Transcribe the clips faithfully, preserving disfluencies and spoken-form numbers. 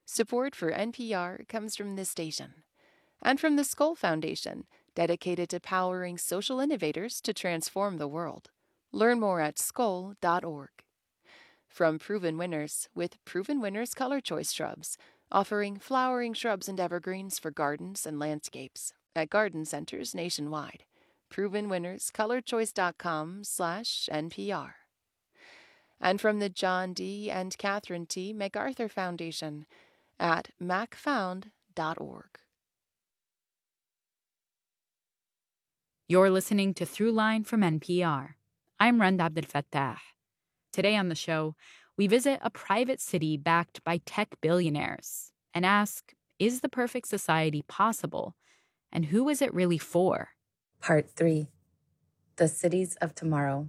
Support for N P R comes from this station and from the Skoll Foundation, dedicated to powering social innovators to transform the world. Learn more at skoll dot org. From Proven Winners with Proven Winners Color Choice Shrubs, offering flowering shrubs and evergreens for gardens and landscapes at garden centers nationwide. Proven Winners Color Choice dot com slash N P R. And from the John D. and Catherine T. MacArthur Foundation at mac found dot org. You're listening to Throughline from N P R. I'm Rand Abdelfattah. Today on the show, we visit a private city backed by tech billionaires and ask, is the perfect society possible? And who is it really for? Part three, The Cities of Tomorrow.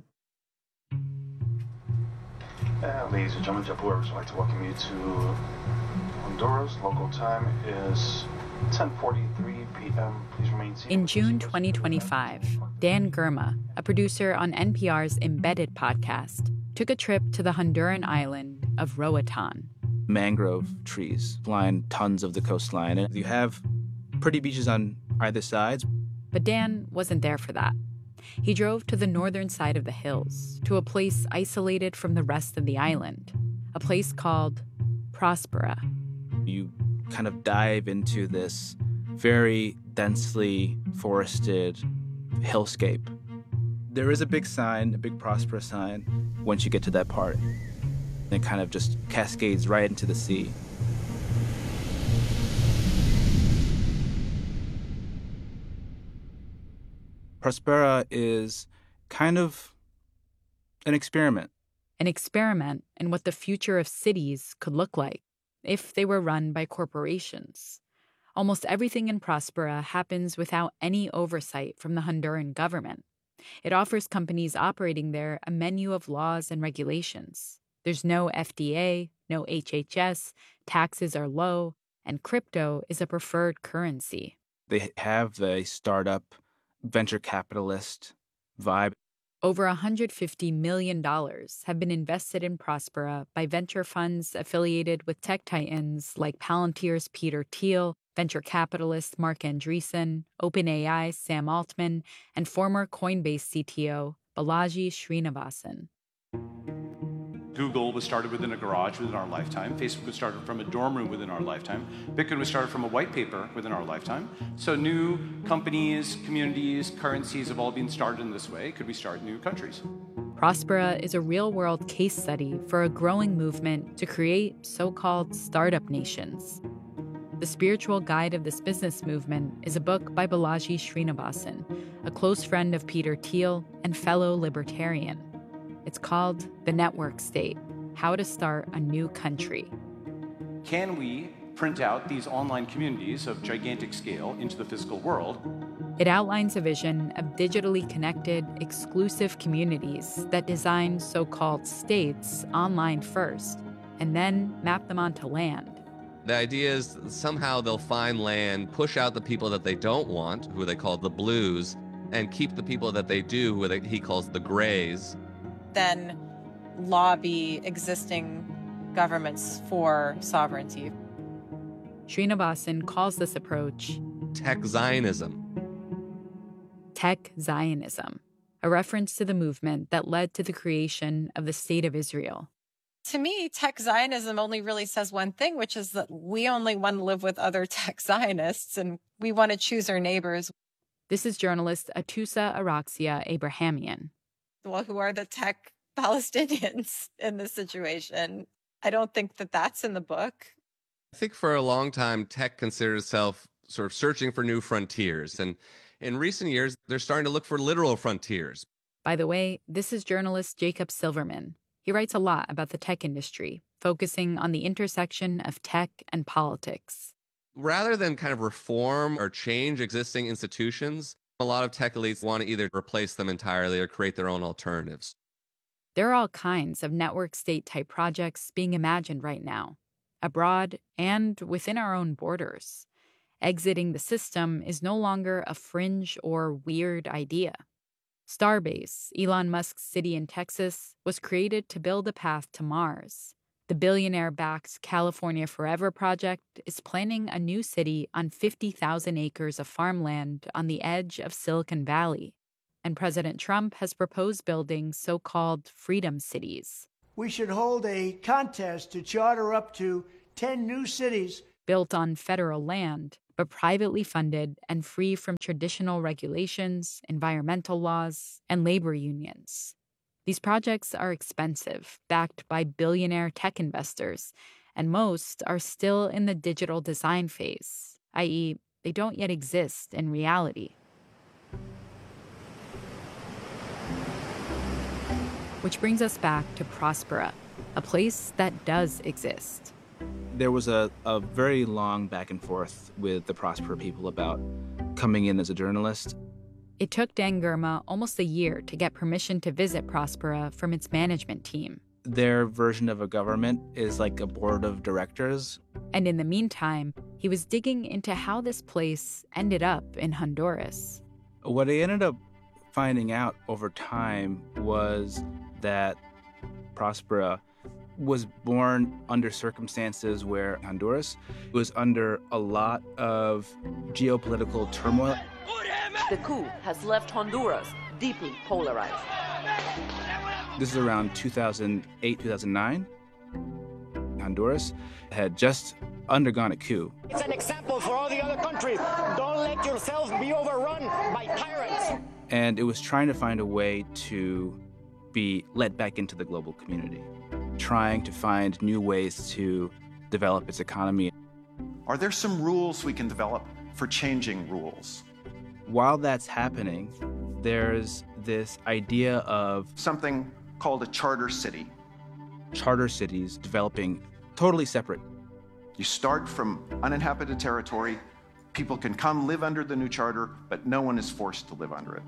Uh, ladies and gentlemen, JetBlue Airways would like to welcome you to Honduras. Local time is ten forty-three p.m. Please remain seated. In June twenty twenty-five, Dan Girma, a producer on N P R's Embedded podcast, took a trip to the Honduran island of Roatan. Mangrove trees line tons of the coastline, and you have pretty beaches on either side. But Dan wasn't there for that. He drove to the northern side of the hills, to a place isolated from the rest of the island, a place called Prospera. You kind of dive into this very densely forested hillscape. There is a big sign, a big Prospera sign, once you get to that part. It kind of just cascades right into the sea. Prospera is kind of an experiment. An experiment in what the future of cities could look like if they were run by corporations. Almost everything in Prospera happens without any oversight from the Honduran government. It offers companies operating there a menu of laws and regulations. There's no F D A, no H H S, taxes are low, and crypto is a preferred currency. They have the startup venture capitalist vibe. Over one hundred fifty million dollars have been invested in Prospera by venture funds affiliated with tech titans like Palantir's Peter Thiel, venture capitalist Mark Andreessen, OpenAI's Sam Altman, and former Coinbase C T O Balaji Srinivasan. Google was started within a garage within our lifetime. Facebook was started from a dorm room within our lifetime. Bitcoin was started from a white paper within our lifetime. So new companies, communities, currencies have all been started in this way. Could we start new countries? Prospera is a real-world case study for a growing movement to create so-called startup nations. The spiritual guide of this business movement is a book by Balaji Srinivasan, a close friend of Peter Thiel and fellow libertarian. It's called The Network State: How to Start a New Country. Can we print out these online communities of gigantic scale into the physical world? It outlines a vision of digitally connected, exclusive communities that design so-called states online first, and then map them onto land. The idea is somehow they'll find land, push out the people that they don't want, who they call the blues, and keep the people that they do, who they, he calls the grays. Then lobby existing governments for sovereignty. Srinivasan calls this approach Tech Zionism. Tech Zionism, a reference to the movement that led to the creation of the State of Israel. To me, tech Zionism only really says one thing, which is that we only want to live with other tech Zionists and we want to choose our neighbors. This is journalist Atusa Araxia Abrahamian. Well, who are the tech Palestinians in this situation? I don't think that that's in the book. I think for a long time, tech considered itself sort of searching for new frontiers. And in recent years, they're starting to look for literal frontiers. By the way, this is journalist Jacob Silverman. He writes a lot about the tech industry, focusing on the intersection of tech and politics. Rather than kind of reform or change existing institutions, a lot of tech elites want to either replace them entirely or create their own alternatives. There are all kinds of network state-type projects being imagined right now, abroad and within our own borders. Exiting the system is no longer a fringe or weird idea. Starbase, Elon Musk's city in Texas, was created to build a path to Mars. The billionaire-backed California Forever project is planning a new city on fifty thousand acres of farmland on the edge of Silicon Valley. And President Trump has proposed building so-called freedom cities. We should hold a contest to charter up to ten new cities built on federal land, but privately funded and free from traditional regulations, environmental laws, and labor unions. These projects are expensive, backed by billionaire tech investors, and most are still in the digital design phase, that is, they don't yet exist in reality. Which brings us back to Prospera, a place that does exist. There was a, a very long back and forth with the Prospera people about coming in as a journalist. It took Dan Girma almost a year to get permission to visit Prospera from its management team. Their version of a government is like a board of directors. And in the meantime, he was digging into how this place ended up in Honduras. What I ended up finding out over time was that Prospera was born under circumstances where Honduras was under a lot of geopolitical turmoil. The coup has left Honduras deeply polarized. This is around two thousand eight, two thousand nine. Honduras had just undergone a coup. It's an example for all the other countries. Don't let yourselves be overrun by tyrants. And it was trying to find a way to be let back into the global community, trying to find new ways to develop its economy. Are there some rules we can develop for changing rules? While that's happening, there's this idea of something called a charter city. Charter cities developing totally separate. You start from uninhabited territory. People can come live under the new charter, but no one is forced to live under it.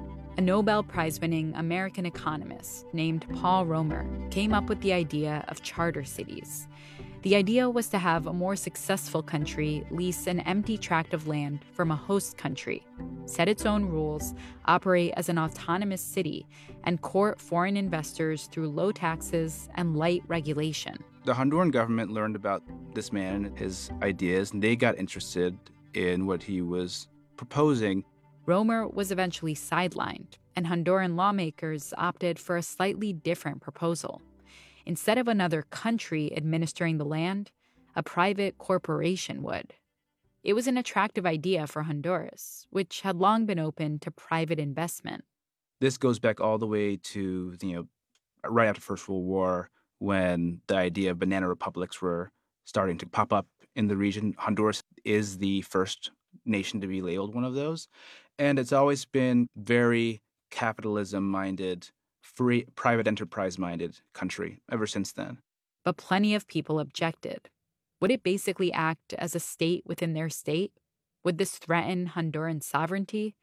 A Nobel Prize-winning American economist named Paul Romer came up with the idea of charter cities. The idea was to have a more successful country lease an empty tract of land from a host country, set its own rules, operate as an autonomous city, and court foreign investors through low taxes and light regulation. The Honduran government learned about this man and his ideas, and they got interested in what he was proposing. Romer was eventually sidelined, and Honduran lawmakers opted for a slightly different proposal. Instead of another country administering the land, a private corporation would. It was an attractive idea for Honduras, which had long been open to private investment. This goes back all the way to, you know, right after the First World War, when the idea of banana republics were starting to pop up in the region. Honduras is the first nation to be labeled one of those. And it's always been very capitalism-minded, free, private enterprise-minded country ever since then. But plenty of people objected. Would it basically act as a state within their state? Would this threaten Honduran sovereignty?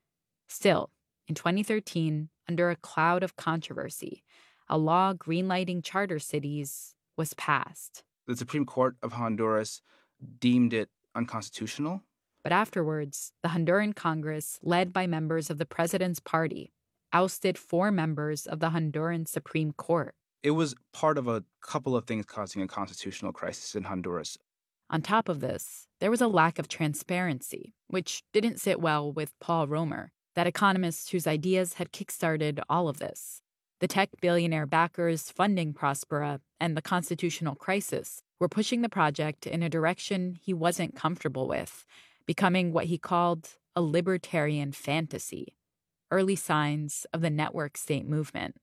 Still, in twenty thirteen, under a cloud of controversy, a law greenlighting charter cities was passed. The Supreme Court of Honduras deemed it unconstitutional. But afterwards, the Honduran Congress, led by members of the president's party, ousted four members of the Honduran Supreme Court. It was part of a couple of things causing a constitutional crisis in Honduras. On top of this, there was a lack of transparency, which didn't sit well with Paul Romer, that economist whose ideas had kickstarted all of this. The tech billionaire backers funding Prospera and the constitutional crisis were pushing the project in a direction he wasn't comfortable with, becoming what he called a libertarian fantasy, early signs of the network state movement.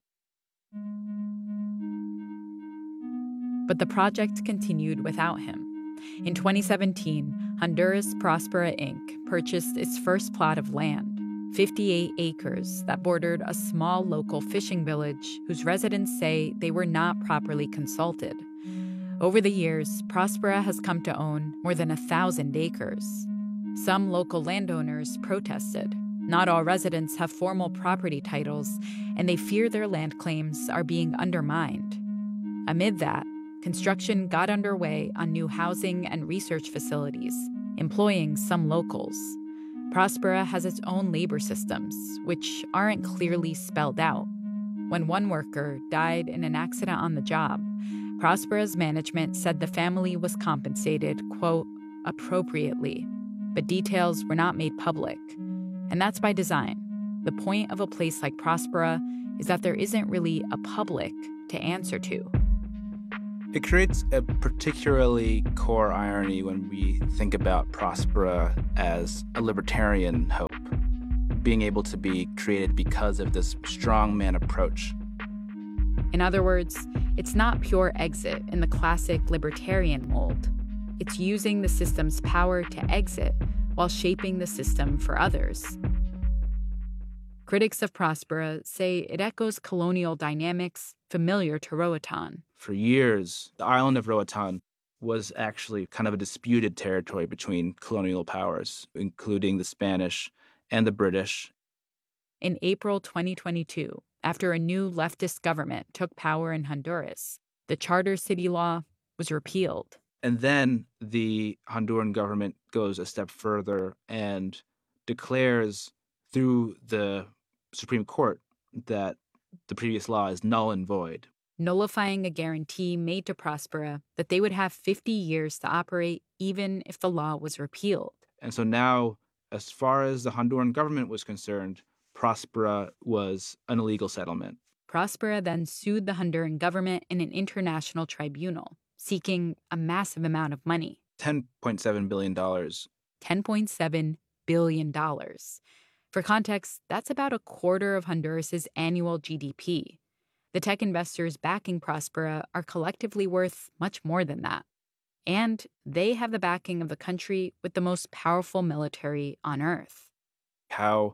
But the project continued without him. In twenty seventeen, Honduras Prospera Incorporated purchased its first plot of land, fifty-eight acres that bordered a small local fishing village whose residents say they were not properly consulted. Over the years, Prospera has come to own more than a thousand acres. Some local landowners protested. Not all residents have formal property titles, and they fear their land claims are being undermined. Amid that, construction got underway on new housing and research facilities, employing some locals. Prospera has its own labor systems, which aren't clearly spelled out. When one worker died in an accident on the job, Prospera's management said the family was compensated, quote, appropriately, but details were not made public. And that's by design. The point of a place like Prospera is that there isn't really a public to answer to. It creates a particularly core irony when we think about Prospera as a libertarian hope, being able to be created because of this strongman approach. In other words, it's not pure exit in the classic libertarian mold. It's using the system's power to exit while shaping the system for others. Critics of Prospera say it echoes colonial dynamics familiar to Roatan. For years, the island of Roatan was actually kind of a disputed territory between colonial powers, including the Spanish and the British. In April twenty twenty-two, after a new leftist government took power in Honduras, the charter city law was repealed. And then the Honduran government goes a step further and declares through the Supreme Court that the previous law is null and void, nullifying a guarantee made to Prospera that they would have fifty years to operate even if the law was repealed. And so now, as far as the Honduran government was concerned, Prospera was an illegal settlement. Prospera then sued the Honduran government in an international tribunal, seeking a massive amount of money. ten point seven billion dollars. ten point seven billion dollars. For context, that's about a quarter of Honduras's annual G D P. The tech investors backing Prospera are collectively worth much more than that. And they have the backing of the country with the most powerful military on Earth. How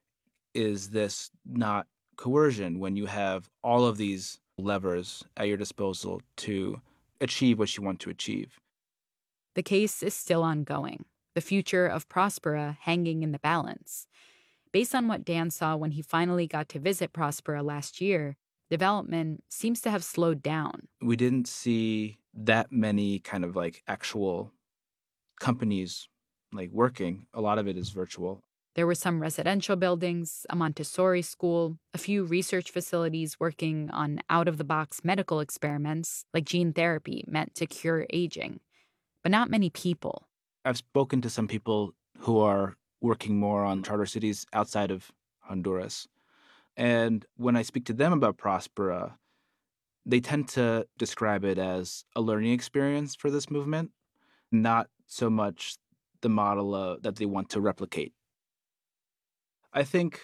is this not coercion when you have all of these levers at your disposal to achieve what you want to achieve? The case is still ongoing, the future of Prospera hanging in the balance. Based on what Dan saw when he finally got to visit Prospera last year, development seems to have slowed down. We didn't see that many kind of like actual companies like working. A lot of it is virtual. There were some residential buildings, a Montessori school, a few research facilities working on out-of-the-box medical experiments like gene therapy meant to cure aging, but not many people. I've spoken to some people who are working more on charter cities outside of Honduras. And when I speak to them about Prospera, they tend to describe it as a learning experience for this movement, not so much the model uh, that they want to replicate. I think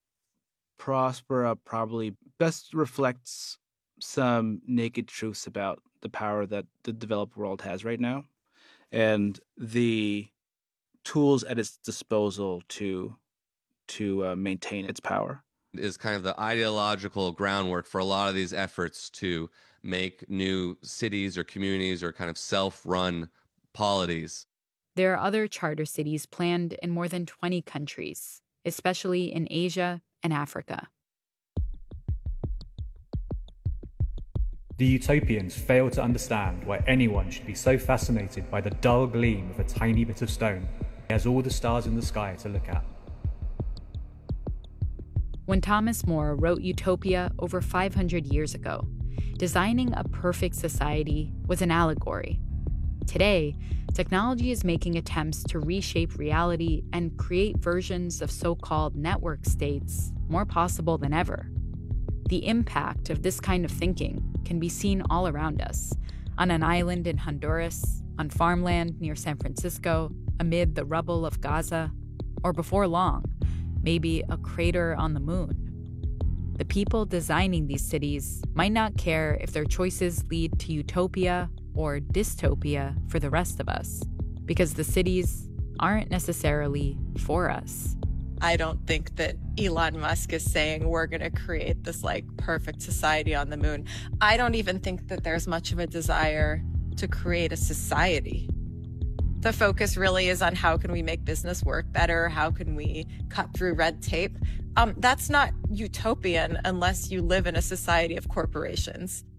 Prospera probably best reflects some naked truths about the power that the developed world has right now and the tools at its disposal to to uh, maintain its power. Is kind of the ideological groundwork for a lot of these efforts to make new cities or communities or kind of self-run polities. There are other charter cities planned in more than twenty countries, especially in Asia and Africa. The utopians fail to understand why anyone should be so fascinated by the dull gleam of a tiny bit of stone. It has all the stars in the sky to look at. When Thomas More wrote Utopia over five hundred years ago, designing a perfect society was an allegory. Today, technology is making attempts to reshape reality and create versions of so-called network states more possible than ever. The impact of this kind of thinking can be seen all around us, on an island in Honduras, on farmland near San Francisco, amid the rubble of Gaza, or before long, maybe a crater on the moon. The people designing these cities might not care if their choices lead to utopia or dystopia for the rest of us, because the cities aren't necessarily for us. I don't think that Elon Musk is saying we're going to create this like perfect society on the moon. I don't even think that there's much of a desire to create a society. The focus really is on how can we make business work better? How can we cut through red tape? Um, that's not utopian unless you live in a society of corporations.